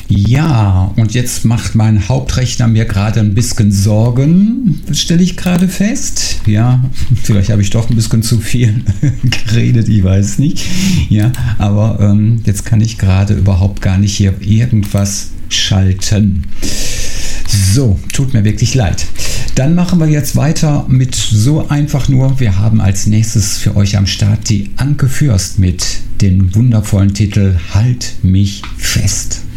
Ja, und jetzt macht mein Hauptrechner mir gerade ein bisschen Sorgen, das stelle ich gerade fest. Ja, vielleicht habe ich doch ein bisschen zu viel geredet, ich weiß nicht. Ja, aber jetzt kann ich gerade überhaupt gar nicht hier irgendwas schalten. So, tut mir wirklich leid. Dann machen wir jetzt weiter mit so einfach nur. Wir haben als nächstes für euch am Start die Anke Fürst mit dem wundervollen Titel Halt mich fest.